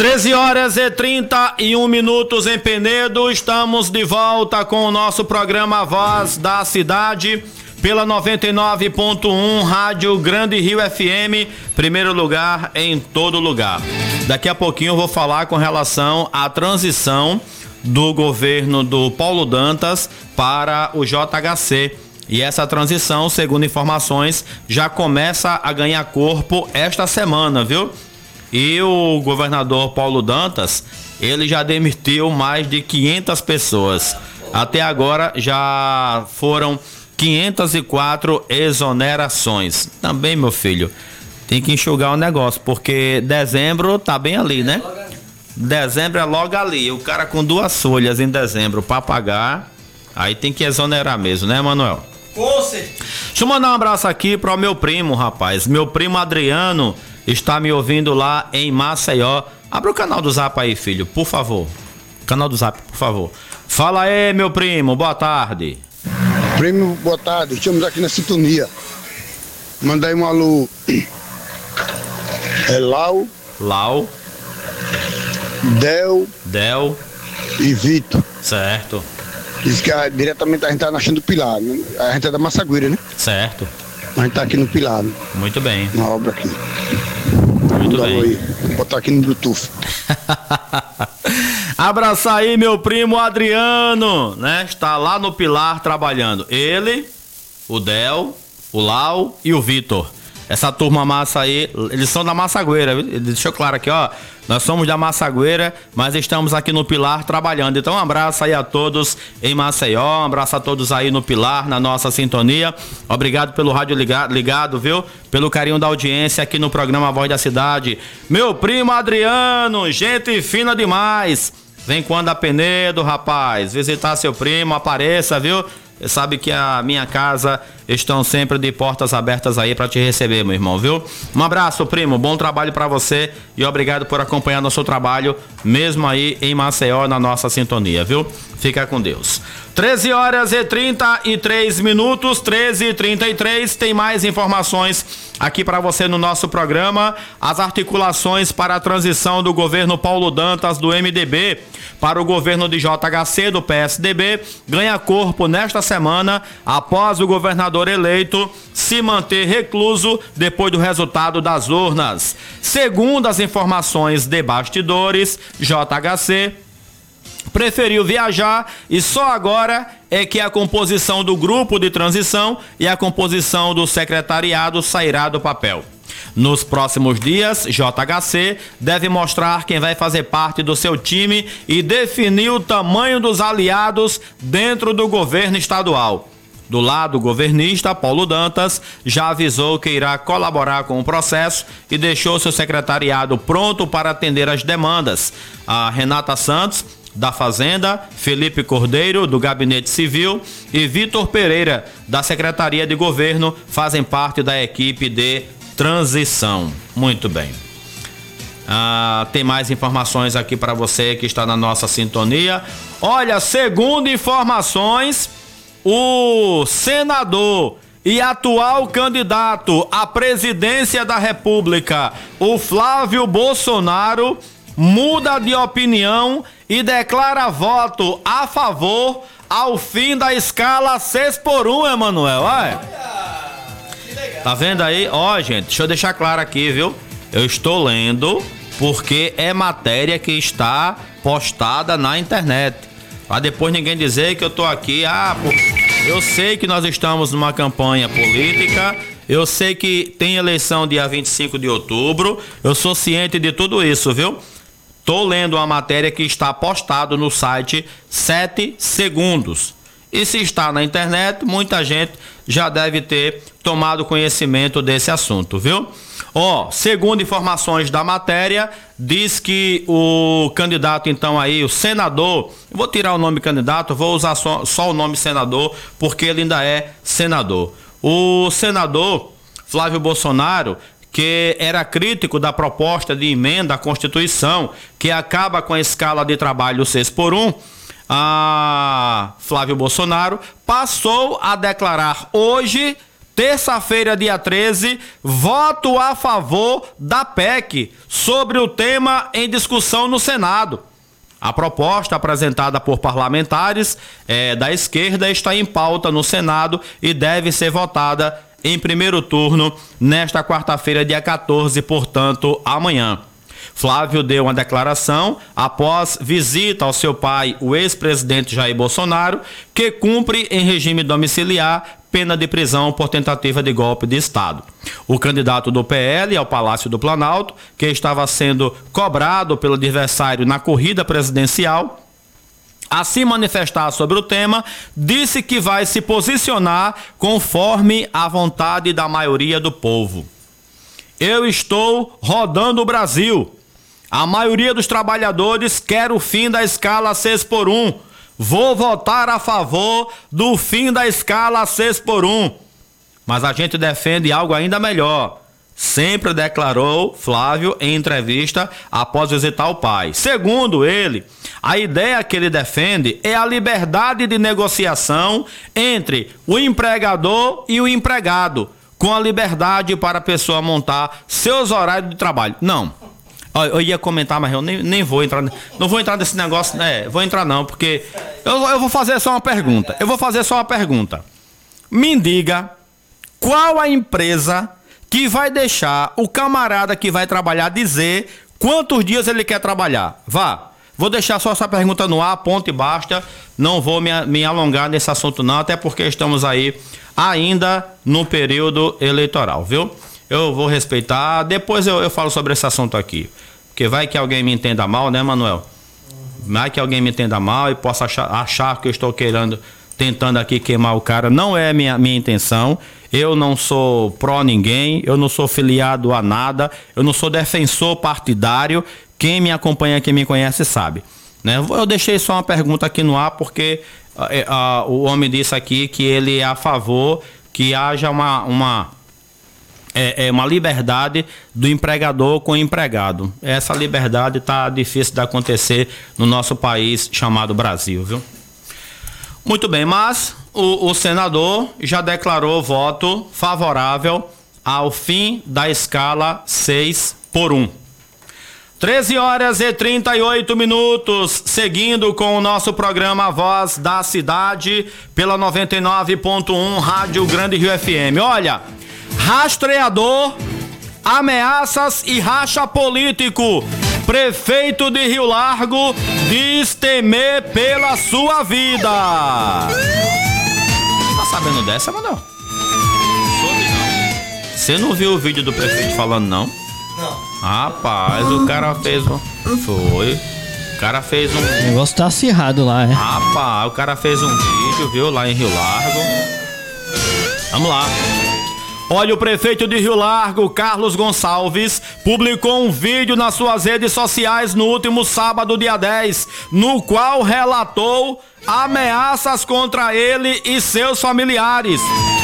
13h31 em Penedo, estamos de volta com o nosso programa Voz da Cidade, pela 99.1 Rádio Grande Rio FM, primeiro lugar em todo lugar. Daqui a pouquinho eu vou falar com relação à transição do governo do Paulo Dantas para o JHC. E essa transição, segundo informações, já começa a ganhar corpo esta semana, viu? E o governador Paulo Dantas, ele já demitiu mais de 500 pessoas. Até agora já foram 504 exonerações. Também, meu filho, tem que enxugar o negócio, porque dezembro tá bem ali, né? Dezembro é logo ali. O cara com 2 folhas em dezembro para pagar, aí tem que exonerar mesmo, né, Manuel? Com certeza. Deixa eu mandar um abraço aqui para o meu primo, rapaz. Meu primo Adriano está me ouvindo lá em Maceió. Abre o canal do Zap aí, filho, por favor. Canal do Zap, por favor. Fala aí, meu primo, boa tarde. Primo, boa tarde. Estamos aqui na sintonia. Mandei um alô. É Lau, Del e Vitor. Certo. Diz que diretamente a gente tá nascendo do Pilar, né? A gente é da Massagueira, né? Certo. A gente tá aqui no Pilar, né? Muito bem. Na obra aqui. Muito bem. Aí. Vou botar aqui no Bluetooth. Abraçar aí meu primo Adriano, né? Está lá no Pilar trabalhando. Ele, o Del, o Lau e o Vitor. Essa turma massa aí, eles são da Massagueira, viu? Ele deixou claro aqui, ó. Nós somos da Massagueira, mas estamos aqui no Pilar trabalhando. Então um abraço aí a todos em Maceió, um abraço a todos aí no Pilar, na nossa sintonia. Obrigado pelo rádio ligado, viu? Pelo carinho da audiência aqui no programa Voz da Cidade. Meu primo Adriano, gente fina demais. Vem quando a Penedo, rapaz, visitar seu primo, apareça, viu? Você sabe que a minha casa estão sempre de portas abertas aí para te receber, meu irmão, viu? Um abraço, primo, bom trabalho para você e obrigado por acompanhar nosso trabalho, mesmo aí em Maceió, na nossa sintonia, viu? Fica com Deus. 13h33, 13h33, tem mais informações aqui para você no nosso programa. As articulações para a transição do governo Paulo Dantas do MDB para o governo de JHC do PSDB ganha corpo nesta semana após o governador eleito se manter recluso depois do resultado das urnas. Segundo as informações de bastidores, JHC preferiu viajar e só agora é que a composição do grupo de transição e a composição do secretariado sairá do papel. Nos próximos dias, JHC deve mostrar quem vai fazer parte do seu time e definir o tamanho dos aliados dentro do governo estadual. Do lado governista, Paulo Dantas já avisou que irá colaborar com o processo e deixou seu secretariado pronto para atender as demandas. A Renata Santos, da Fazenda, Felipe Cordeiro, do Gabinete Civil e Vitor Pereira, da Secretaria de Governo, fazem parte da equipe de transição. Muito bem. Tem mais informações aqui para você que está na nossa sintonia. Olha, segundo informações, o senador e atual candidato à presidência da República, o Flávio Bolsonaro, muda de opinião e declara voto a favor ao fim da escala 6x1, Emanuel. Olha. Tá vendo aí? Ó, gente, deixa eu deixar claro aqui, viu? Eu estou lendo porque é matéria que está postada na internet. Pra depois ninguém dizer que eu tô aqui, eu sei que nós estamos numa campanha política, eu sei que tem eleição dia 25 de outubro, eu sou ciente de tudo isso, viu? Tô lendo uma matéria que está postado no site 7 Segundos. E se está na internet, muita gente já deve ter tomado conhecimento desse assunto, viu? Segundo informações da matéria, diz que o candidato então aí, o senador, vou tirar o nome candidato, vou usar só o nome senador, porque ele ainda é senador. O senador Flávio Bolsonaro, que era crítico da proposta de emenda à Constituição, que acaba com a escala de trabalho 6x1, Flávio Bolsonaro passou a declarar hoje terça-feira, dia 13, voto a favor da PEC sobre o tema em discussão no Senado. A proposta apresentada por parlamentares da esquerda está em pauta no Senado e deve ser votada em primeiro turno nesta quarta-feira, dia 14, portanto, amanhã. Flávio deu uma declaração após visita ao seu pai, o ex-presidente Jair Bolsonaro, que cumpre em regime domiciliar pena de prisão por tentativa de golpe de Estado. O candidato do PL ao Palácio do Planalto, que estava sendo cobrado pelo adversário na corrida presidencial, a se manifestar sobre o tema, disse que vai se posicionar conforme a vontade da maioria do povo. Eu estou rodando o Brasil. A maioria dos trabalhadores quer o fim da escala 6x1. Vou votar a favor do fim da escala 6x1. Mas a gente defende algo ainda melhor. Sempre declarou Flávio em entrevista após visitar o pai. Segundo ele, a ideia que ele defende é a liberdade de negociação entre o empregador e o empregado, com a liberdade para a pessoa montar seus horários de trabalho. Não. Eu ia comentar, mas eu nem vou entrar. Não vou entrar nesse negócio. Vou entrar não, porque eu vou fazer só uma pergunta. Me diga qual a empresa que vai deixar o camarada que vai trabalhar dizer quantos dias ele quer trabalhar. Vou deixar só essa pergunta no ar, ponto e basta. Não vou me alongar nesse assunto não, até porque estamos aí ainda no período eleitoral, viu? Eu vou respeitar, depois eu falo sobre esse assunto aqui. Porque vai que alguém me entenda mal, né, Manuel? Vai que alguém me entenda mal e possa achar que eu estou tentando aqui queimar o cara. Não é minha intenção. Eu não sou pró ninguém, eu não sou filiado a nada, eu não sou defensor partidário. Quem me acompanha, quem me conhece sabe, né? Eu deixei só uma pergunta aqui no ar porque o homem disse aqui que ele é a favor que haja uma liberdade do empregador com o empregado. Essa liberdade está difícil de acontecer no nosso país chamado Brasil, viu? Muito bem, mas o senador já declarou voto favorável ao fim da escala 6x1. 13h38, seguindo com o nosso programa Voz da Cidade, pela 99.1 Rádio Grande Rio FM. Olha, rastreador, ameaças e racha político. Prefeito de Rio Largo diz temer pela sua vida. Tá sabendo dessa, Manuel? Soube não. Você não viu o vídeo do prefeito falando, não? Não. Rapaz, o cara fez um... Foi. O cara fez um... O negócio tá acirrado lá, é? Rapaz, o cara fez um vídeo, viu? Lá em Rio Largo. Vamos lá. Olha, o prefeito de Rio Largo, Carlos Gonçalves, publicou um vídeo nas suas redes sociais no último sábado, dia 10, no qual relatou ameaças contra ele e seus familiares.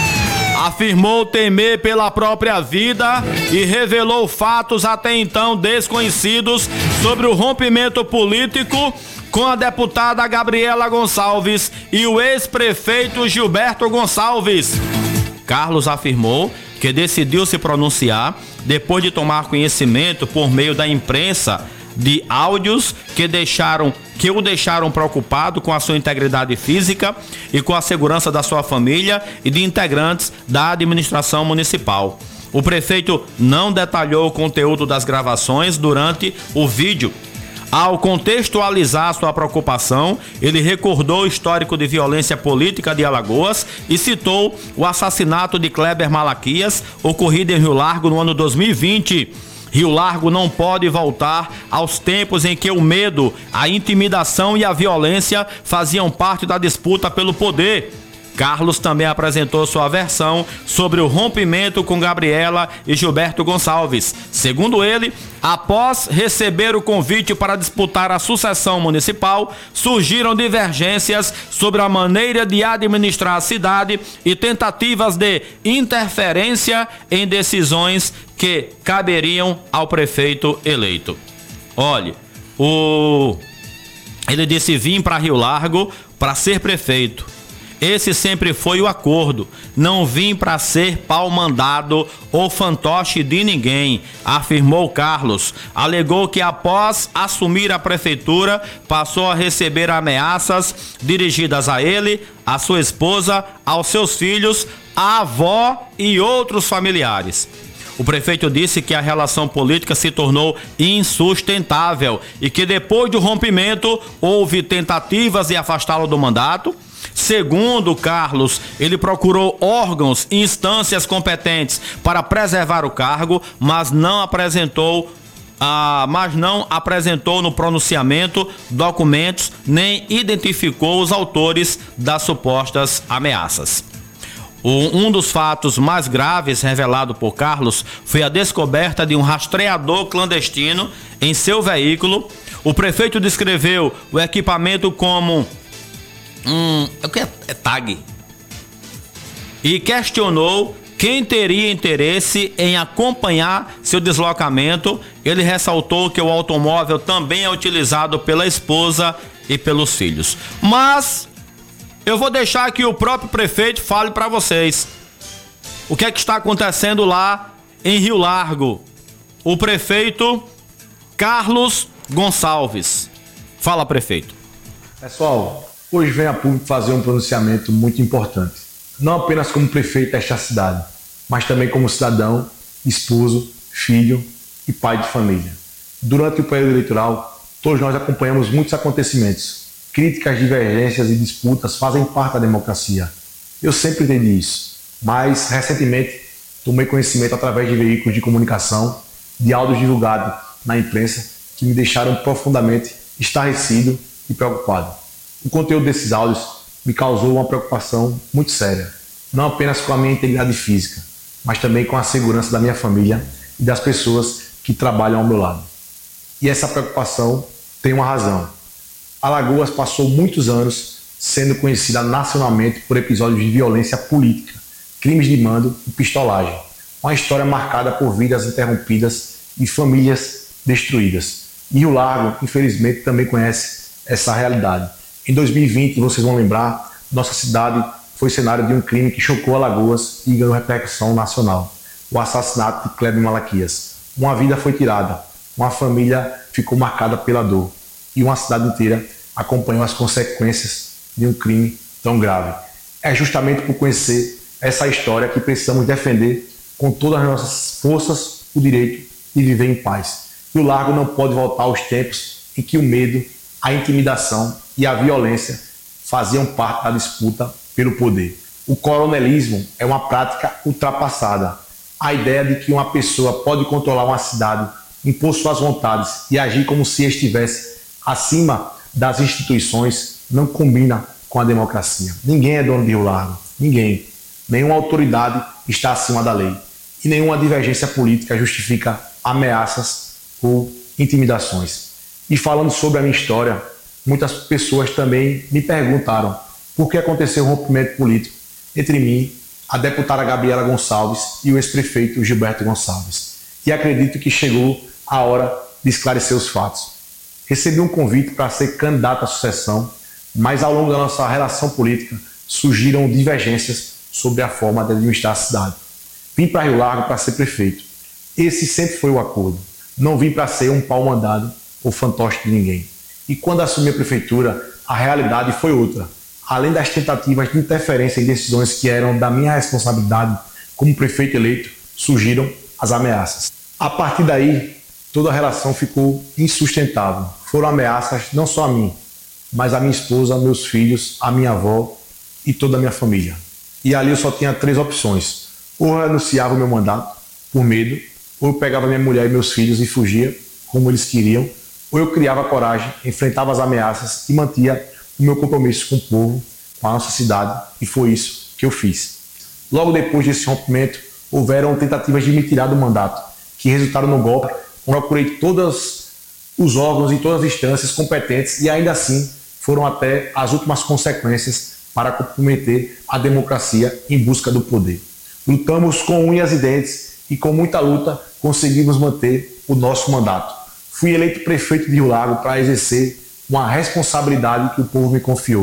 Afirmou temer pela própria vida e revelou fatos até então desconhecidos sobre o rompimento político com a deputada Gabriela Gonçalves e o ex-prefeito Gilberto Gonçalves. Carlos afirmou que decidiu se pronunciar depois de tomar conhecimento por meio da imprensa de áudios que o deixaram preocupado com a sua integridade física e com a segurança da sua família e de integrantes da administração municipal. O prefeito não detalhou o conteúdo das gravações durante o vídeo. Ao contextualizar sua preocupação, ele recordou o histórico de violência política de Alagoas e citou o assassinato de Kleber Malaquias, ocorrido em Rio Largo no ano 2020. Rio Largo não pode voltar aos tempos em que o medo, a intimidação e a violência faziam parte da disputa pelo poder. Carlos também apresentou sua versão sobre o rompimento com Gabriela e Gilberto Gonçalves. Segundo ele, após receber o convite para disputar a sucessão municipal, surgiram divergências sobre a maneira de administrar a cidade e tentativas de interferência em decisões que caberiam ao prefeito eleito. Olha, ele disse vir para Rio Largo para ser prefeito. Esse sempre foi o acordo. Não vim para ser pau-mandado ou fantoche de ninguém, afirmou Carlos. Alegou que após assumir a prefeitura, passou a receber ameaças dirigidas a ele, a sua esposa, aos seus filhos, à avó e outros familiares. O prefeito disse que a relação política se tornou insustentável e que depois do rompimento houve tentativas de afastá-lo do mandato. Segundo Carlos, ele procurou órgãos e instâncias competentes para preservar o cargo, mas não apresentou no pronunciamento documentos nem identificou os autores das supostas ameaças. Um dos fatos mais graves revelado por Carlos foi a descoberta de um rastreador clandestino em seu veículo. O prefeito descreveu o equipamento como tag e questionou quem teria interesse em acompanhar seu deslocamento. Ele ressaltou que o automóvel também é utilizado pela esposa e pelos filhos. Mas eu vou deixar que o próprio prefeito fale para vocês o que é que está acontecendo lá em Rio Largo. O prefeito Carlos Gonçalves. Fala, prefeito. Pessoal, hoje vem a público fazer um pronunciamento muito importante. Não apenas como prefeito desta cidade, mas também como cidadão, esposo, filho e pai de família. Durante o período eleitoral, todos nós acompanhamos muitos acontecimentos. Críticas, divergências e disputas fazem parte da democracia. Eu sempre entendi isso, mas recentemente tomei conhecimento através de veículos de comunicação, de áudios divulgados na imprensa, que me deixaram profundamente estarrecido e preocupado. O conteúdo desses áudios me causou uma preocupação muito séria, não apenas com a minha integridade física, mas também com a segurança da minha família e das pessoas que trabalham ao meu lado. E essa preocupação tem uma razão. Alagoas passou muitos anos sendo conhecida nacionalmente por episódios de violência política, crimes de mando e pistolagem. Uma história marcada por vidas interrompidas e famílias destruídas. E Rio Largo, infelizmente, também conhece essa realidade. Em 2020, vocês vão lembrar, nossa cidade foi cenário de um crime que chocou Alagoas e ganhou repercussão nacional. O assassinato de Kleber Malaquias. Uma vida foi tirada, uma família ficou marcada pela dor e uma cidade inteira acompanhou as consequências de um crime tão grave. É justamente por conhecer essa história que precisamos defender com todas as nossas forças o direito de viver em paz. E o Largo não pode voltar aos tempos em que o medo, a intimidação e a violência faziam parte da disputa pelo poder. O coronelismo é uma prática ultrapassada. A ideia de que uma pessoa pode controlar uma cidade, impor suas vontades e agir como se estivesse acima das instituições não combina com a democracia. Ninguém é dono de Rio Largo. Ninguém. Nenhuma autoridade está acima da lei. E nenhuma divergência política justifica ameaças ou intimidações. E falando sobre a minha história, muitas pessoas também me perguntaram por que aconteceu o rompimento político entre mim, a deputada Gabriela Gonçalves e o ex-prefeito Gilberto Gonçalves. E acredito que chegou a hora de esclarecer os fatos. Recebi um convite para ser candidato à sucessão, mas ao longo da nossa relação política surgiram divergências sobre a forma de administrar a cidade. Vim para Rio Largo para ser prefeito. Esse sempre foi o acordo. Não vim para ser um pau-mandado ou fantoche de ninguém. E quando assumi a prefeitura, a realidade foi outra. Além das tentativas de interferência em decisões que eram da minha responsabilidade como prefeito eleito, surgiram as ameaças. A partir daí, toda a relação ficou insustentável. Foram ameaças não só a mim, mas a minha esposa, meus filhos, a minha avó e toda a minha família. E ali eu só tinha 3 opções. Ou eu renunciava ao meu mandato, por medo, ou eu pegava minha mulher e meus filhos e fugia, como eles queriam, ou eu criava coragem, enfrentava as ameaças e mantia o meu compromisso com o povo, com a nossa cidade, e foi isso que eu fiz. Logo depois desse rompimento, houveram tentativas de me tirar do mandato, que resultaram no golpe. Procurei todos os órgãos e todas as instâncias competentes e ainda assim foram até as últimas consequências para comprometer a democracia em busca do poder. Lutamos com unhas e dentes e com muita luta conseguimos manter o nosso mandato. Fui eleito prefeito de Rio Largo para exercer uma responsabilidade que o povo me confiou.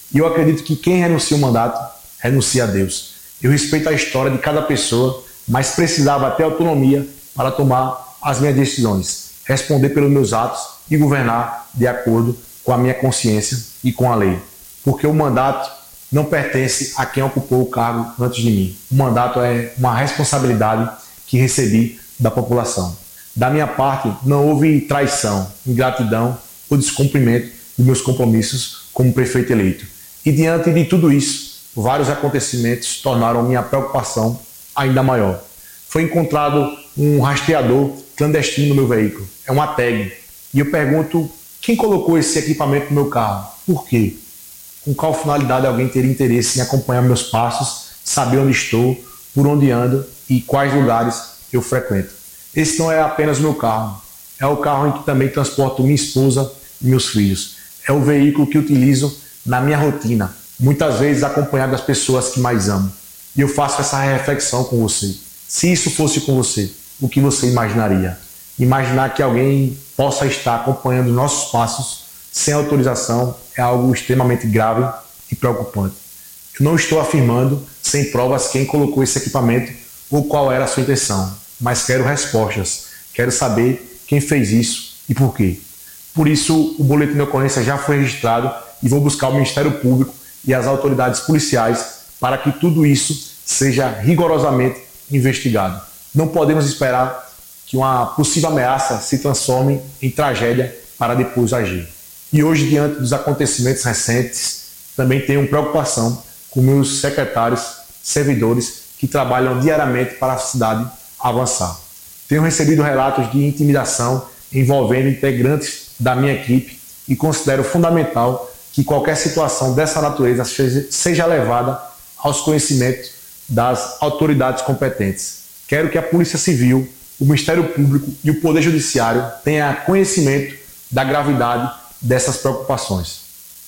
E eu acredito que quem renuncia o mandato, renuncia a Deus. Eu respeito a história de cada pessoa, mas precisava ter autonomia para tomar as minhas decisões, responder pelos meus atos e governar de acordo com a minha consciência e com a lei. Porque o mandato não pertence a quem ocupou o cargo antes de mim. O mandato é uma responsabilidade que recebi da população. Da minha parte, não houve traição, ingratidão ou descumprimento de meus compromissos como prefeito eleito. E diante de tudo isso, vários acontecimentos tornaram minha preocupação ainda maior. Foi encontrado um rastreador clandestino no meu veículo. É uma tag. E eu pergunto, quem colocou esse equipamento no meu carro? Por quê? Com qual finalidade alguém teria interesse em acompanhar meus passos, saber onde estou, por onde ando e quais lugares eu frequento? Esse não é apenas o meu carro. É o carro em que também transporto minha esposa e meus filhos. É o veículo que utilizo na minha rotina, muitas vezes acompanhado das pessoas que mais amo. E eu faço essa reflexão com você. Se isso fosse com você, o que você imaginaria? Imaginar que alguém possa estar acompanhando nossos passos sem autorização é algo extremamente grave e preocupante. Eu não estou afirmando sem provas quem colocou esse equipamento ou qual era a sua intenção, mas quero respostas. Quero saber quem fez isso e por quê. Por isso, o boletim de ocorrência já foi registrado e vou buscar o Ministério Público e as autoridades policiais para que tudo isso seja rigorosamente investigado. Não podemos esperar que uma possível ameaça se transforme em tragédia para depois agir. E hoje, diante dos acontecimentos recentes, também tenho preocupação com meus secretários, servidores que trabalham diariamente para a cidade avançar. Tenho recebido relatos de intimidação envolvendo integrantes da minha equipe e considero fundamental que qualquer situação dessa natureza seja levada aos conhecimentos das autoridades competentes. Quero que a Polícia Civil, o Ministério Público e o Poder Judiciário tenham conhecimento da gravidade dessas preocupações.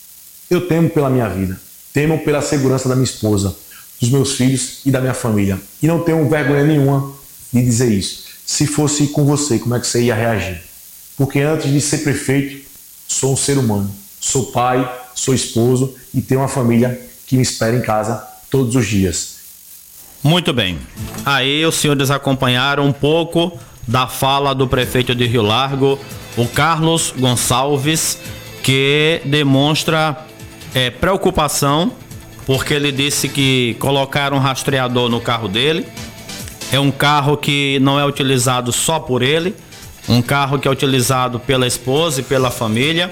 Eu temo pela minha vida, temo pela segurança da minha esposa, dos meus filhos e da minha família. E não tenho vergonha nenhuma de dizer isso. Se fosse com você, como é que você ia reagir? Porque antes de ser prefeito, sou um ser humano. Sou pai, sou esposo e tenho uma família que me espera em casa todos os dias. Muito bem. Aí os senhores acompanharam um pouco da fala do prefeito de Rio Largo, o Carlos Gonçalves, que demonstra preocupação, porque ele disse que colocaram um rastreador no carro dele. É um carro que não é utilizado só por ele, um carro que é utilizado pela esposa e pela família.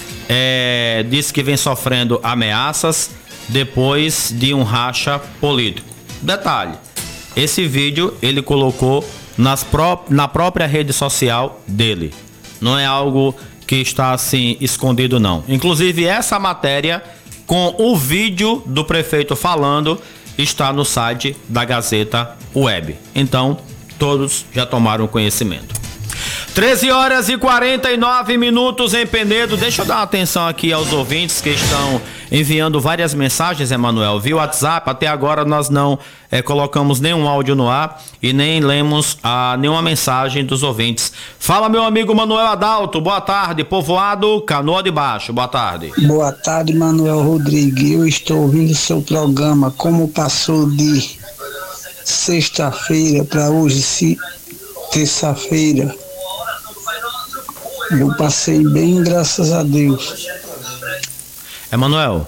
Disse que vem sofrendo ameaças depois de um racha político. Detalhe, esse vídeo ele colocou na própria rede social dele. Não é algo que está assim escondido, não. Inclusive essa matéria com o vídeo do prefeito falando está no site da Gazeta Web. Então, todos já tomaram conhecimento. 13h49 em Penedo. Deixa eu dar uma atenção aqui aos ouvintes que estão enviando várias mensagens, Emanuel, via WhatsApp. Até agora nós não colocamos nenhum áudio no ar e nem lemos nenhuma mensagem dos ouvintes. Fala, meu amigo Manuel Adalto, boa tarde, povoado Canoa de Baixo, boa tarde. Boa tarde, Manuel Rodrigues. Eu estou ouvindo seu programa. Como passou de sexta-feira para hoje, terça-feira, eu passei bem, graças a Deus. Emanuel,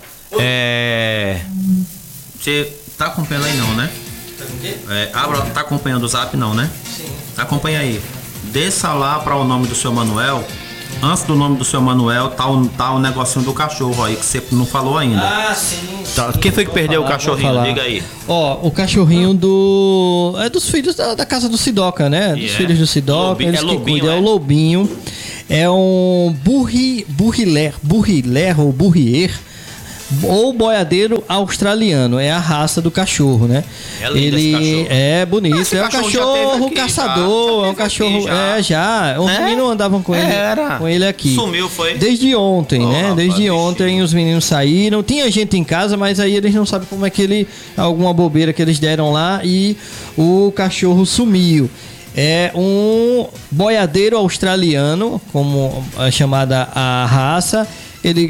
você tá acompanhando aí não, né? Tá acompanhando o Zap não, né? Sim. Acompanha aí. Desça lá para o nome do seu Manuel. Antes do nome do seu Manuel tá o negocinho do cachorro aí que você não falou ainda. Ah, sim. Tá. Quem foi que perdeu o cachorrinho? Diga aí. O cachorrinho dos filhos da casa do Sidoca, né? Dos filhos do Sidoca, eles que cuidam. É o Lobinho. É um burriler ou burrier ou boiadeiro australiano. É a raça do cachorro, né? É lindo esse cachorro. É bonito. É um cachorro aqui, caçador. É um cachorro. Já. Os meninos andavam com ele aqui. Sumiu, foi? Desde ontem, né? Desde ontem os meninos saíram. Tinha gente em casa, mas aí eles não sabem como é que alguma bobeira que eles deram lá e o cachorro sumiu. É um boiadeiro australiano, como é chamada a raça. Ele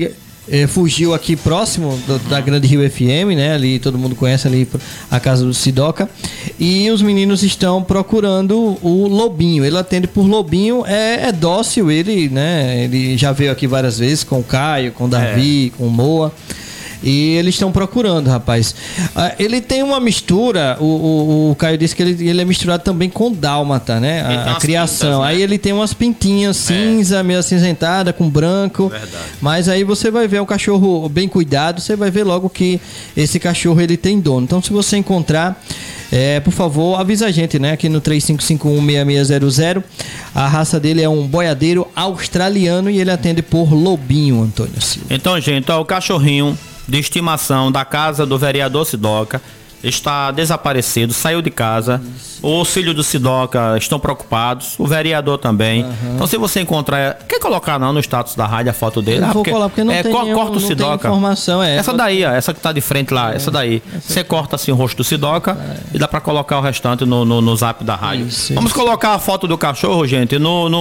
fugiu aqui próximo da Grande Rio FM, né? Ali todo mundo conhece ali a casa do Sidoca. E os meninos estão procurando o Lobinho. Ele atende por Lobinho, é dócil ele, né? Ele já veio aqui várias vezes com o Caio, com o Davi, com o Moa. E eles estão procurando, rapaz. Ele tem uma mistura, o Caio disse que ele é misturado também com dálmata, né? A criação. Pintas, né? Aí ele tem umas pintinhas cinza, meio acinzentada, com branco. Verdade. Mas aí você vai ver um cachorro bem cuidado, você vai ver logo que esse cachorro ele tem dono. Então se você encontrar, por favor, avisa a gente, né? Aqui no 35516600. A raça dele é um boiadeiro australiano e ele atende por Lobinho, Antônio Silva. Então, gente, o cachorrinho de estimação da casa do vereador Sidoca está desaparecido, saiu de casa. Os filhos do Sidoca estão preocupados, o vereador também. Então se você encontrar, quer colocar não no status da rádio a foto dele? Eu vou colar porque não tem corta o Sidoca. Informação, essa daí, ó, essa que tá de frente lá, essa daí. Você corta assim o rosto do Sidoca e dá pra colocar o restante no zap da rádio. Vamos colocar a foto do cachorro, gente,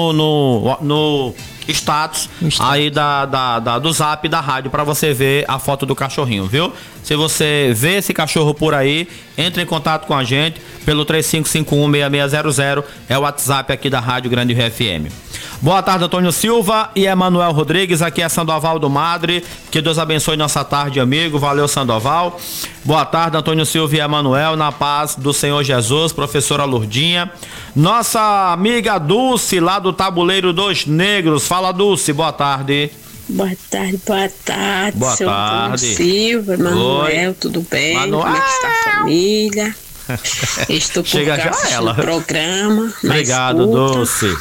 no status aí do zap da rádio pra você ver a foto do cachorrinho, viu? Se você vê esse cachorro por aí, entre em contato com a gente pelo 35516600, é o WhatsApp aqui da Rádio Grande Rio FM. Boa tarde, Antônio Silva e Emanuel Rodrigues, aqui é Sandoval do Madre, que Deus abençoe nossa tarde, amigo, valeu Sandoval. Boa tarde, Antônio Silva e Emanuel, na paz do Senhor Jesus, professora Lourdinha. Nossa amiga Dulce, lá do Tabuleiro dos Negros, fala Dulce, boa tarde. Boa tarde. Boa seu tarde. Antônio Silva, Emanuel, tudo bem? Manuel. Como é que está a família? Estou por Chega cá já ela. no programa. Obrigado, Dulce.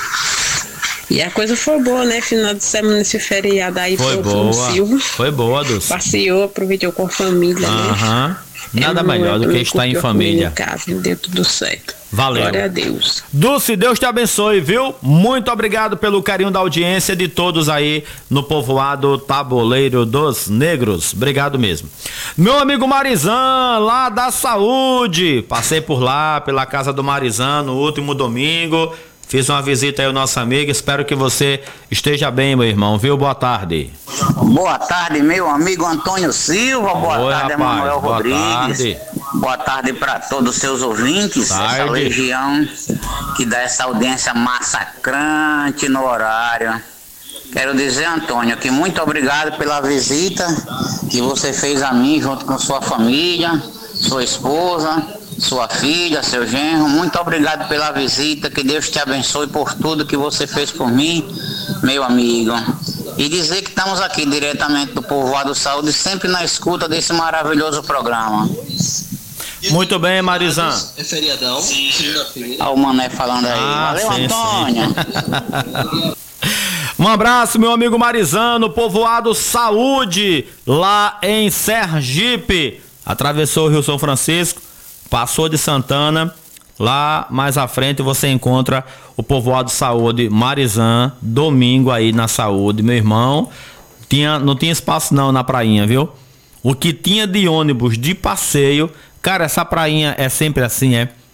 E a coisa foi boa, né? Final de semana, esse feriado aí foi boa. Silva. Foi boa, Dulce. Passeou, aproveitou com a família, né? Nada melhor do que estar em família. Em casa, deu tudo certo. Valeu. Glória a Deus. Dulce, Deus te abençoe, viu? Muito obrigado pelo carinho da audiência de todos aí no povoado Tabuleiro dos Negros. Obrigado mesmo. Meu amigo Marizan, lá da Saúde. Passei por lá, pela casa do Marizan no último domingo. Fiz uma visita aí ao nosso amigo, espero que você esteja bem, meu irmão, viu? Boa tarde. Boa tarde, meu amigo Antônio Silva. Boa tarde, Emanuel Rodrigues. Boa tarde para todos os seus ouvintes. Essa legião que dá essa audiência massacrante no horário. Quero dizer, Antônio, que muito obrigado pela visita que você fez a mim junto com sua família, sua esposa, sua filha, seu genro. Muito obrigado pela visita, que Deus te abençoe por tudo que você fez por mim, meu amigo. E dizer que estamos aqui diretamente do Povoado Saúde, sempre na escuta desse maravilhoso programa. Muito bem, Marizan. É feriadão, segunda-feira. O Mané falando aí. Valeu, sim, Antônio. Um abraço, meu amigo Marizan, no Povoado Saúde, lá em Sergipe. Atravessou o Rio São Francisco, passou de Santana, lá mais à frente você encontra o Povoado Saúde Marizan, domingo aí na Saúde, meu irmão. Não tinha espaço não na prainha, viu? O que tinha de ônibus de passeio, cara, essa prainha é sempre assim,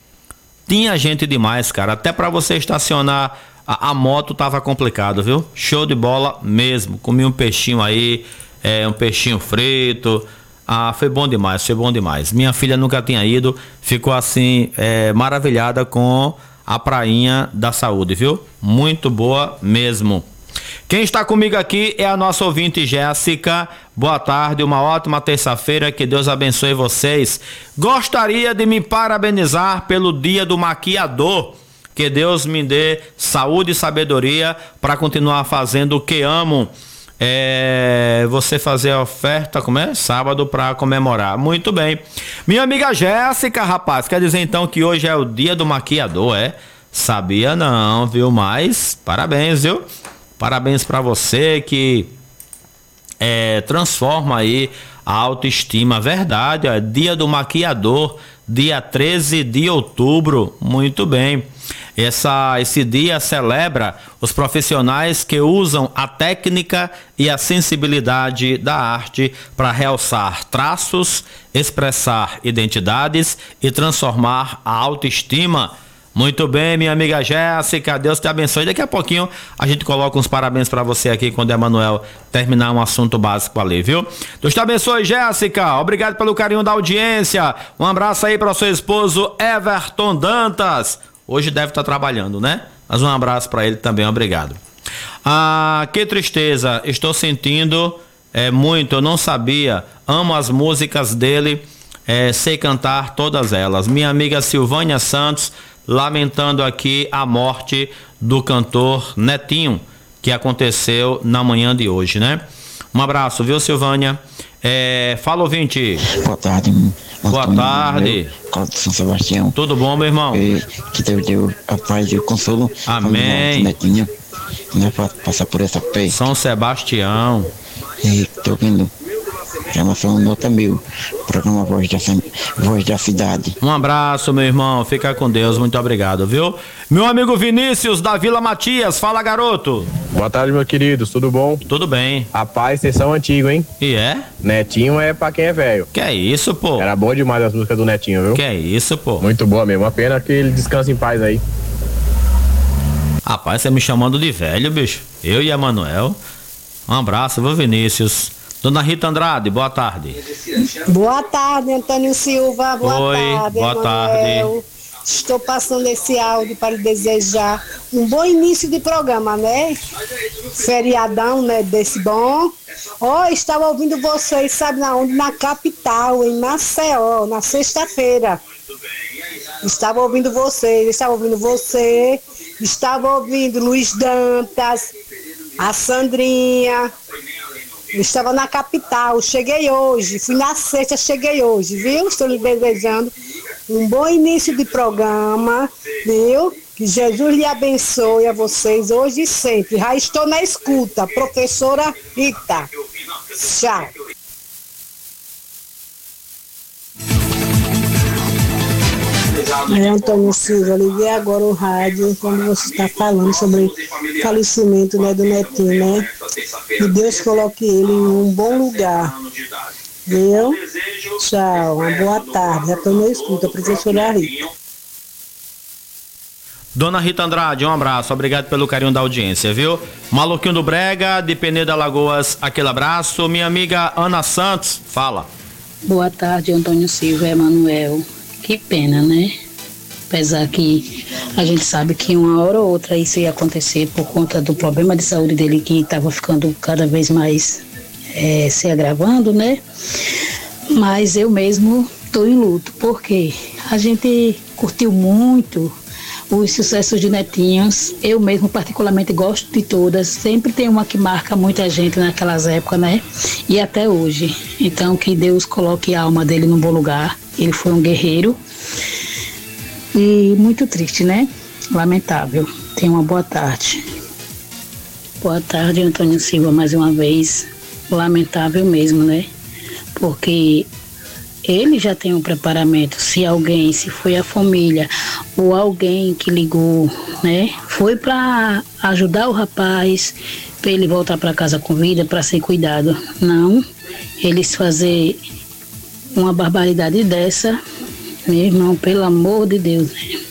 Tinha gente demais, cara, até pra você estacionar a moto tava complicado, viu? Show de bola mesmo, comi um peixinho aí, um peixinho frito. Foi bom demais. Minha filha nunca tinha ido, ficou assim, maravilhada com a prainha da Saúde, viu? Muito boa mesmo. Quem está comigo aqui é a nossa ouvinte Jéssica. Boa tarde, uma ótima terça-feira, que Deus abençoe vocês. Gostaria de me parabenizar pelo Dia do Maquiador. Que Deus me dê saúde e sabedoria para continuar fazendo o que amo. Você fazer a oferta, sábado, para comemorar. Muito bem. Minha amiga Jéssica, rapaz, quer dizer então que hoje é o Dia do Maquiador, Sabia não, viu? Mas parabéns, viu? Parabéns para você que transforma aí a autoestima. Verdade, Dia do Maquiador, dia 13 de outubro. Muito bem. Esse dia celebra os profissionais que usam a técnica e a sensibilidade da arte para realçar traços, expressar identidades e transformar a autoestima. Muito bem, minha amiga Jéssica, Deus te abençoe. Daqui a pouquinho a gente coloca uns parabéns pra você aqui quando o Emanuel terminar um assunto básico ali, viu? Deus te abençoe, Jéssica. Obrigado pelo carinho da audiência. Um abraço aí para o seu esposo Everton Dantas. Hoje deve estar trabalhando, né? Mas um abraço para ele também, obrigado. Ah, que tristeza, estou sentindo muito, eu não sabia. Amo as músicas dele, sei cantar todas elas. Minha amiga Silvânia Santos, lamentando aqui a morte do cantor Netinho, que aconteceu na manhã de hoje, né? Um abraço, viu, Silvânia? Fala, ouvinte. Boa tarde. Boa tarde. São Sebastião. Tudo bom, meu irmão? Que Deus deu a paz e o consolo. Amém. Netinho, né, pra passar por essa pé. São Sebastião. E tô ouvindo. Chama-se Nota Mil, programa Voz da Cidade. Um abraço, meu irmão, fica com Deus, muito obrigado, viu? Meu amigo Vinícius, da Vila Matias, fala, garoto. Boa tarde, meu querido, tudo bom? Tudo bem. Rapaz, vocês são antigos, hein? E é? Netinho é pra quem é velho. Que é isso, pô? Era bom demais as músicas do Netinho, viu? Que é isso, pô? Muito boa mesmo, uma pena que ele descanse em paz aí. Rapaz, você me chamando de velho, bicho. Eu e Emanuel. Um abraço, viu, Vinícius? Dona Rita Andrade, boa tarde. Boa tarde, Antônio Silva. Boa tarde, boa tarde. Estou passando esse áudio para lhe desejar um bom início de programa, né? Feriadão, né? Desse bom. Estava ouvindo vocês, sabe na onde? Na capital, em Maceió, na sexta-feira. Estava ouvindo você, estava ouvindo Luiz Dantas, a Sandrinha. Eu estava na capital, cheguei hoje, fui na sexta, cheguei hoje, viu? Estou lhe desejando um bom início de programa, viu? Que Jesus lhe abençoe a vocês hoje e sempre. Já estou na escuta, professora Rita. Tchau. Antônio Silva, liguei agora o rádio quando você está falando sobre o falecimento, né, do Netinho, né? Que Deus coloque ele em um bom lugar, viu? Tchau, uma boa tarde, já estou na escuta, professora Rita. Dona Rita Andrade, um abraço, obrigado pelo carinho da audiência, viu? Maluquinho do Brega, de Penedo Alagoas, aquele abraço. Minha amiga Ana Santos, fala. Boa tarde, Antônio Silva, Emanuel. Que pena, né? Apesar que a gente sabe que uma hora ou outra isso ia acontecer por conta do problema de saúde dele que estava ficando cada vez mais se agravando, né? Mas eu mesmo estou em luto, porque a gente curtiu muito os sucessos de Netinhos. Eu mesmo particularmente gosto de todas, sempre tem uma que marca muita gente naquelas épocas, né? E até hoje. Então que Deus coloque a alma dele num bom lugar. Ele foi um guerreiro e muito triste, né? Lamentável. Tenha uma boa tarde. Boa tarde, Antônio Silva, mais uma vez. Lamentável mesmo, né? Porque ele já tem um preparamento. Se foi a família ou alguém que ligou, né? Foi para ajudar o rapaz, para ele voltar para casa com vida, para ser cuidado. Não, eles fazer uma barbaridade dessa, meu irmão, pelo amor de Deus.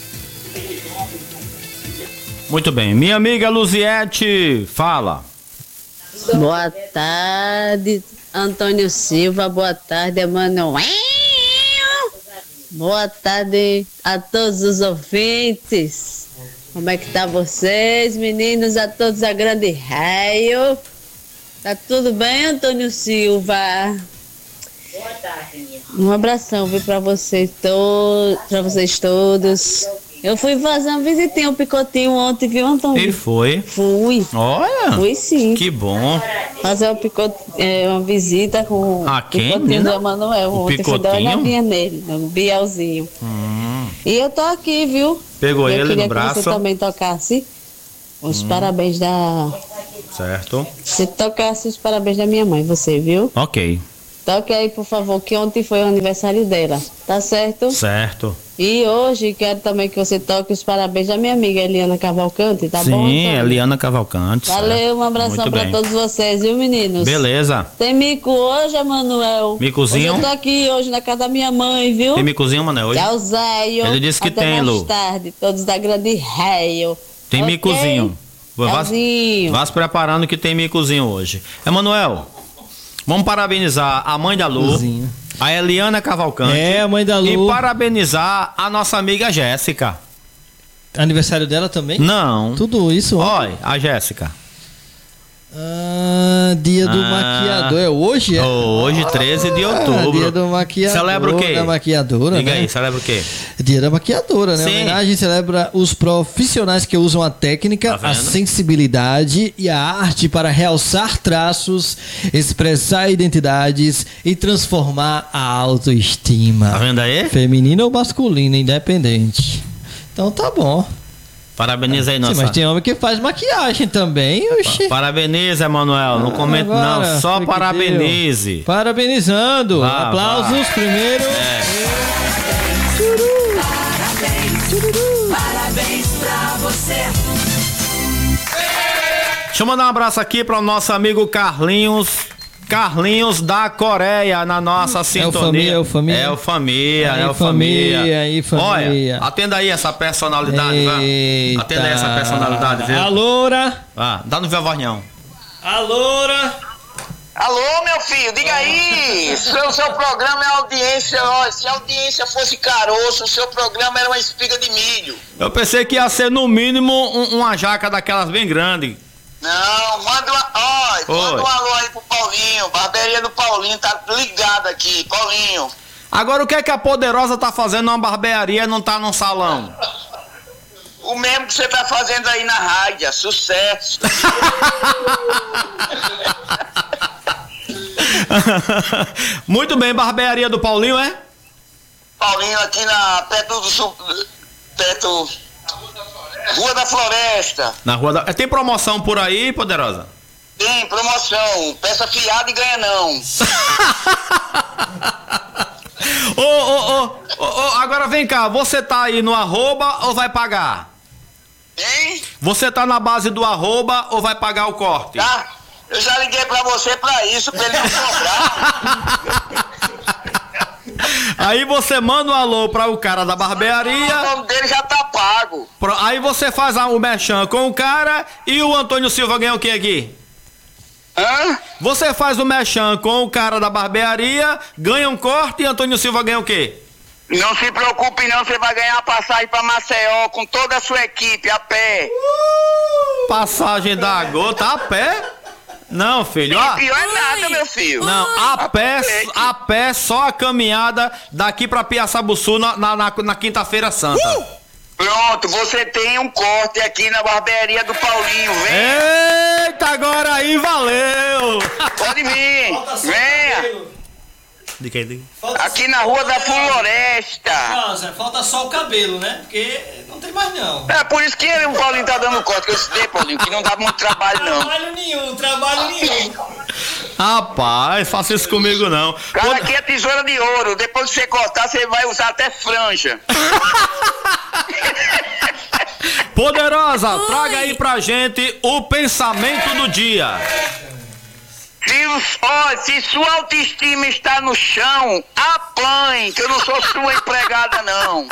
Muito bem, minha amiga Luziete, fala. Boa tarde, Antônio Silva, boa tarde, Emanuel. Boa tarde a todos os ouvintes. Como é que tá vocês, meninos, a todos a grande raio? Tá tudo bem, Antônio Silva? Boa tarde. Um abração, viu, pra vocês todos. Eu fui fazer uma visitinha, um picotinho ontem, viu, Antônio? Ele foi? Fui. Olha! Fui sim. Que bom. Fazer uma visita com o picotinho do Emanuel. Ontem fui dar uma olhadinha nele, no Bielzinho. E eu tô aqui, viu? Pegou ele no braço. Que você também tocasse os parabéns da... Certo. Você tocasse os parabéns da minha mãe, você, viu? Ok. Toque aí, por favor, que ontem foi o aniversário dela. Tá certo? Certo. E hoje quero também que você toque os parabéns à minha amiga Eliana Cavalcante, tá bom? Sim, Eliana Cavalcante. Valeu, um abração pra todos vocês, viu, meninos? Beleza. Tem mico hoje, Emanuel? Micozinho? Hoje eu tô aqui hoje na casa da minha mãe, viu? Tem micozinho, Mané, hoje? Tchau, Zéio. Ele disse que até tem, mais Lu. tarde, todos da Grande Raio. Tem okay? micozinho. Tchauzinho. Vá se preparando que tem micozinho hoje. Emanuel, vamos parabenizar a mãe da Lu. Micozinho. A Eliana Cavalcante. A mãe da Lu. E parabenizar a nossa amiga Jéssica. Aniversário dela também? Não. Tudo isso? Olha, a Jéssica. Dia do maquiador. É hoje? Hoje, 13 de outubro. Dia do maquiador. Celebra o quê? Da maquiadora, Diga né? aí, celebra o quê? Dia da maquiadora, né? Sim. A homenagem celebra os profissionais que usam a técnica, Tá a sensibilidade e a arte para realçar traços, expressar identidades e transformar a autoestima. Tá vendo aí? Feminina ou masculina, independente. Então tá bom. Parabeniza aí, nossa. Sim, mas tem homem que faz maquiagem também, oxi. Parabeniza, Emanuel. Não comente não, só parabenize. Parabenizando. Aplausos primeiro. Parabéns pra você. Deixa eu mandar um abraço aqui para o nosso amigo Carlinhos da Coreia, na nossa sintonia. É o família. Olha, atenda aí essa personalidade, vai. Atenda aí essa personalidade, viu? Aloura. Dá no viu a voz não. Aloura. Alô, meu filho, diga aí. O seu programa é audiência, ó. Se a audiência fosse caroço, o seu programa era uma espiga de milho. Eu pensei que ia ser no mínimo uma jaca daquelas bem grande. Não, manda um alô aí pro Paulinho. Barbearia do Paulinho, tá ligado aqui, Paulinho. Agora o que é que a Poderosa tá fazendo numa barbearia e não tá num salão? O mesmo que você tá fazendo aí na rádio, sucesso. Muito bem, barbearia do Paulinho, é? Paulinho aqui perto Rua da Floresta. Na Rua da... Tem promoção por aí, Poderosa? Tem promoção, peça fiada e ganha não. Agora vem cá, você tá aí no arroba ou vai pagar? Hein? Você tá na base do arroba ou vai pagar o corte? Tá, eu já liguei pra você pra isso, pra ele não cobrar. Aí você manda um alô para o cara da barbearia. O nome dele já tá pago. Aí você faz o merchan com o cara e o Antônio Silva ganha o que aqui? Hã? Você faz o merchan com o cara da barbearia, ganha um corte e Antônio Silva ganha o quê? Não se preocupe não, você vai ganhar a passagem pra Maceió com toda a sua equipe, a pé. Passagem da gota a pé? Não, filho. Pior é nada, meu filho. Não, a pé só a caminhada daqui pra Piaçabuçu na quinta-feira santa. Pronto, você tem um corte aqui na barbearia do Paulinho, vem. Eita, agora aí valeu. Pode vir, venha. Aqui na Rua da Floresta. Nossa, falta só o cabelo, né? Porque não tem mais não. É por isso que o Paulinho tá dando corte, que eu citei, Paulinho, que não dá muito trabalho não. Trabalho nenhum. Rapaz, faça isso comigo não. Cara, aqui é tesoura de ouro, depois que você cortar, você vai usar até franja. Poderosa, traga aí pra gente o pensamento do dia. Se sua autoestima está no chão, apanhe, que eu não sou sua empregada, não.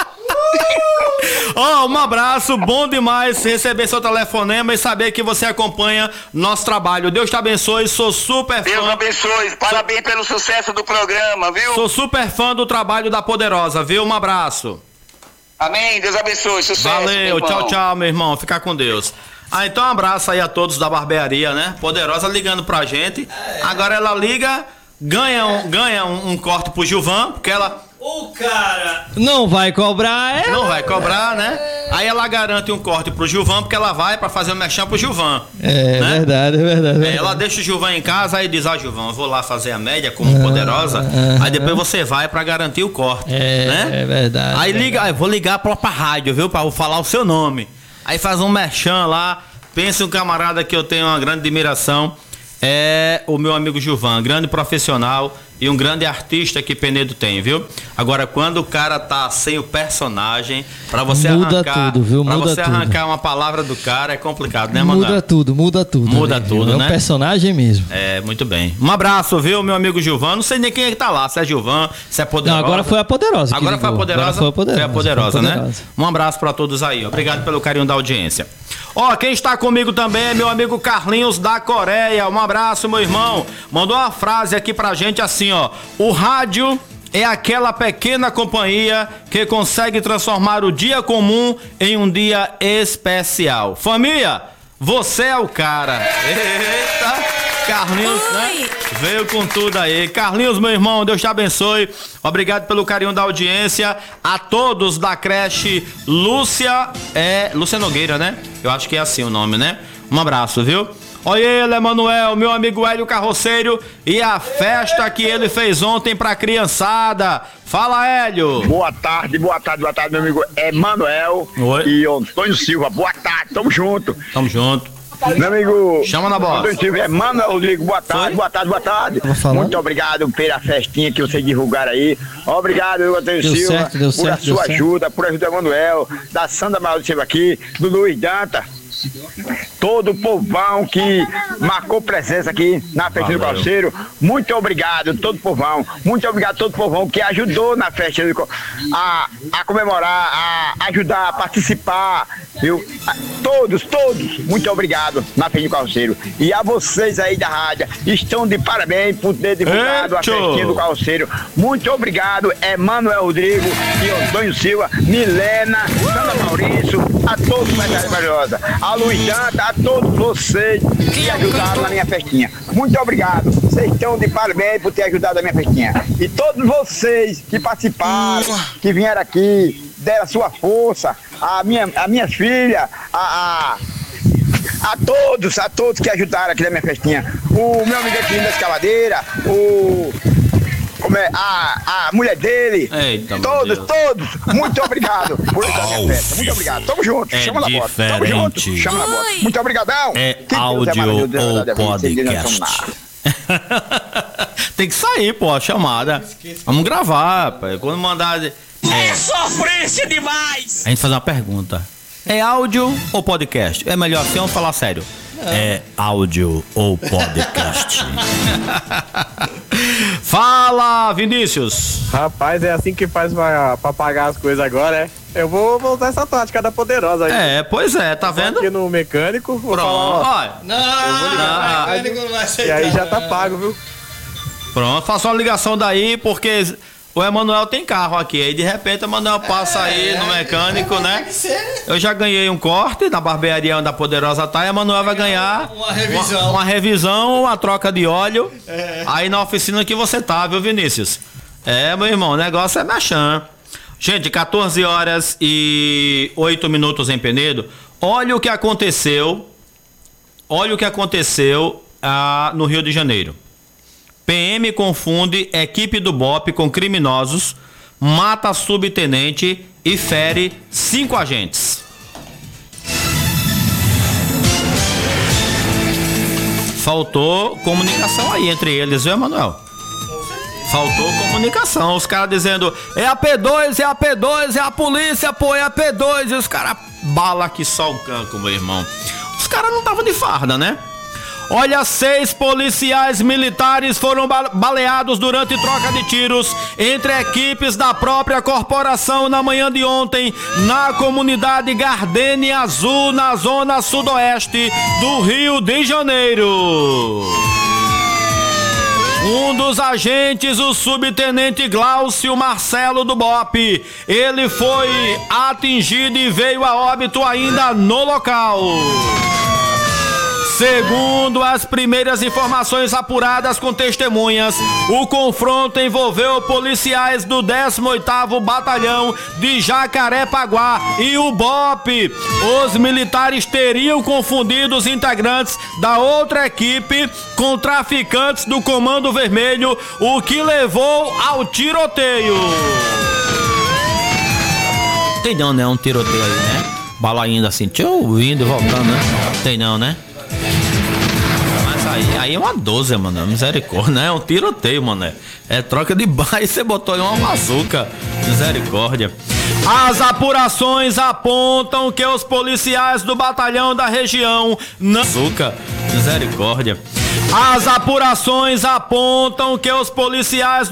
Um abraço, bom demais receber seu telefonema e saber que você acompanha nosso trabalho. Deus te abençoe, sou super fã. Deus abençoe, parabéns pelo sucesso do programa, viu? Sou super fã do trabalho da Poderosa, viu? Um abraço. Amém, Deus abençoe, sucesso. Valeu, tchau, meu irmão, fica com Deus. Então um abraço aí a todos da barbearia, né? Poderosa ligando pra gente. Agora ela liga, ganha um corte pro Gilvan, porque ela... O cara não vai cobrar, Não vai cobrar, né? Aí ela garante um corte pro Gilvan, porque ela vai pra fazer o merchan pro Gilvan. Né? Verdade. Ela deixa o Gilvan em casa, aí diz, Gilvan, eu vou lá fazer a média como Poderosa, aí depois você vai pra garantir o corte, né? É verdade. Aí liga, vou ligar pra rádio, viu? Pra falar o seu nome. Aí faz um merchan lá, pensa um camarada que eu tenho uma grande admiração, é o meu amigo Gilvan, grande profissional e um grande artista que Penedo tem, viu? Agora, quando o cara tá sem o personagem, pra você arrancar, tudo, viu? Pra Muda você tudo. arrancar uma palavra do cara é complicado, né, mano? Muda tudo. Muda né, tudo, é né? um personagem mesmo. É, muito bem. Um abraço, viu, meu amigo Gilvan? Não sei nem quem é que tá lá, se é Gilvan, se é Poderosa. Não, agora foi a Poderosa. Agora foi a Poderosa? Foi a Poderosa, né? Um abraço pra todos aí. Obrigado pelo carinho da audiência. Ó, quem está comigo também é meu amigo Carlinhos da Coreia. Um abraço, meu irmão. Mandou uma frase aqui pra gente assim, ó. O rádio é aquela pequena companhia que consegue transformar o dia comum em um dia especial. Família, você é o cara. Eita! Carlinhos, né? Veio com tudo aí. Carlinhos, meu irmão, Deus te abençoe. Obrigado pelo carinho da audiência. A todos da creche Lúcia Nogueira, né? Eu acho que é assim o nome, né? Um abraço, viu? Olha ele, Emanuel, meu amigo Hélio Carroceiro e a festa que ele fez ontem pra criançada. Fala, Hélio. Boa tarde, meu amigo Emanuel e Antônio Silva. Boa tarde, tamo junto. Tamo junto. Meu amigo, chama na bola. Emanuel Rodrigo, boa tarde. Muito obrigado pela festinha que vocês divulgaram aí. Obrigado, Antônio Silva, por a sua ajuda, por ajudar o Emanuel, da Sandra Mauro Silva aqui, do Luiz Danta. Todo o povão que marcou presença aqui na festa do Calceiro, muito obrigado, todo o povão. Muito obrigado a todo o povão que ajudou na festa a comemorar, a ajudar, a participar, viu? Todos, muito obrigado na festa do Calceiro. E a vocês aí da rádio, estão de parabéns por ter divulgado a festinha do Calceiro. Muito obrigado, Emanuel Rodrigo e Antônio Silva, Milena, Sandra Maurício, a todos maravilhosa. A Luiz Danta, a todos vocês que ajudaram na minha festinha. Muito obrigado. Vocês estão de parabéns por ter ajudado a minha festinha. E todos vocês que participaram, que vieram aqui, deram a sua força, a minha filha, a todos que ajudaram aqui na minha festinha. O meu amigo aqui da escavadeira, a mulher dele. Eita, todos, muito obrigado por estar na minha festa. Muito obrigado. Tamo junto. Chama na bota. Tamo junto. Chama na bota. Muito obrigadão. É áudio ou podcast? Tem que sair, pô, a chamada. Vamos gravar, pô. Quando mandar. É sofrência demais! A gente faz uma pergunta. É áudio ou podcast? É melhor assim, vamos falar sério. É áudio ou podcast? Fala, Vinícius. Rapaz, é assim que faz pra pagar as coisas agora, é? Eu vou usar essa tática da Poderosa aí. É, pois é, tá vendo? Aqui no mecânico. Pronto, olha. Eu vou ligar no mecânico, não vai aceitar. E aí já tá pago, viu? Pronto, faça uma ligação daí, porque o Emanuel tem carro aqui. Aí de repente o Emanuel passa aí no mecânico, né? Eu já ganhei um corte na barbearia onde a Poderosa tá. E o Emanuel vai ganhar uma revisão, uma troca de óleo. Aí na oficina que você tá, viu, Vinícius? É, meu irmão, o negócio é mexão. Gente, 14 horas e 8 minutos em Penedo. Olha o que aconteceu. Olha o que aconteceu no Rio de Janeiro. PM confunde equipe do BOPE com criminosos, mata subtenente e fere 5 agentes. Faltou comunicação aí entre eles, viu, Emanuel? Faltou comunicação. Os caras dizendo, é a P2, é a P2, é a polícia, pô, é a P2. E os caras bala que só o canco, meu irmão. Os caras não estavam de farda, né? Olha, 6 policiais militares foram baleados durante troca de tiros entre equipes da própria corporação na manhã de ontem, na comunidade Gardenia Azul, na zona sudoeste do Rio de Janeiro. Um dos agentes, o subtenente Glaucio Marcelo do BOPE, ele foi atingido e veio a óbito ainda no local. Segundo as primeiras informações apuradas com testemunhas, o confronto envolveu policiais do 18º Batalhão de Jacarepaguá e o BOPE. Os militares teriam confundido os integrantes da outra equipe com traficantes do Comando Vermelho, o que levou ao tiroteio. Tem não, né? Um tiroteio aí, né? Bala ainda assim, indo e voltando, né? Tem não, né? Aí é uma 12, mano. Misericórdia, né? É um tiroteio, mano. É troca de bala e você botou em uma bazuca. Misericórdia. As apurações apontam que os policiais do batalhão da região não... Misericórdia. As apurações apontam que os policiais